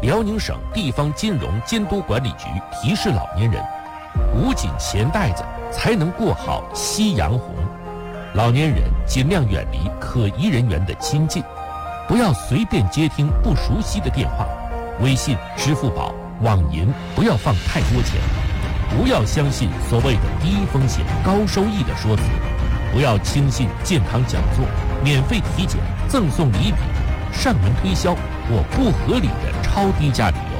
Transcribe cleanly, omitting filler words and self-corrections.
辽宁省地方金融监督管理局提示老年人，捂紧钱袋子才能过好夕阳红。老年人尽量远离可疑人员的亲近，不要随便接听不熟悉的电话，微信、支付宝、网银不要放太多钱，不要相信所谓的低风险高收益的说辞，不要轻信健康讲座、免费体检、赠送礼品、上门推销或不合理的超低价理由。